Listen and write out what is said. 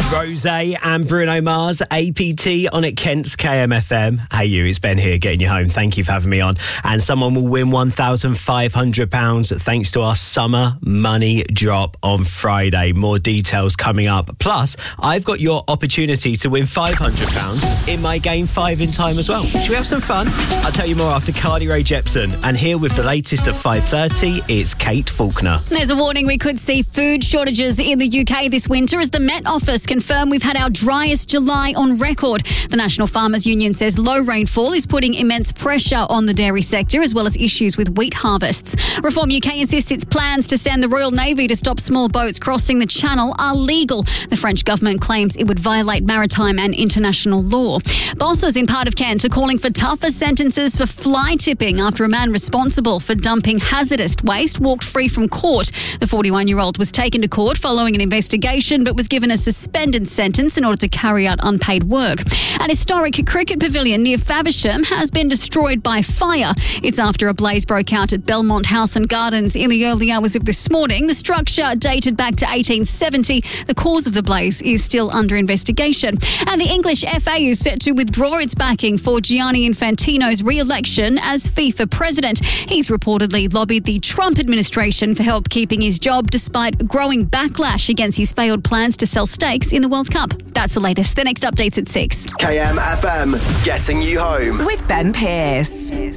Rosé and Bruno Mars, APT on at Kent's KMFM. Hey you, it's Ben here getting you home. Thank you for having me on. And someone will win £1,500 thanks to our summer money drop on Friday. More details coming up. Plus, I've got your opportunity to win £500 in my Game 5 in time as well. Should we have some fun? I'll tell you more after Carly Rae Jepsen. And here with the latest at 5:30, it's Kate Faulkner. There's a warning we could see food shortages in the UK this winter as the Met Office confirmed we've had our driest July on record. The National Farmers Union says low rainfall is putting immense pressure on the dairy sector as well as issues with wheat harvests. Reform UK insists its plans to send the Royal Navy to stop small boats crossing the Channel are legal. The French government claims it would violate maritime and international law. Bosses in part of Kent are calling for tougher sentences for fly tipping after a man responsible for dumping hazardous waste walked free from court. The 41-year-old was taken to court following an investigation but was given a suspended sentence in order to carry out unpaid work. An historic cricket pavilion near Faversham has been destroyed by fire. It's after a blaze broke out at Belmont House and Gardens in the early hours of this morning. The structure dated back to 1870. The cause of the blaze is still under investigation. And the English FA is set to withdraw its backing for Gianni Infantino's re-election as FIFA president. He's reportedly lobbied the Trump administration for help keeping his job despite growing backlash against his failed plans to sell stakes in the World Cup. That's the latest. The next update's at 6. KMFM, getting you home. With Ben Pearce.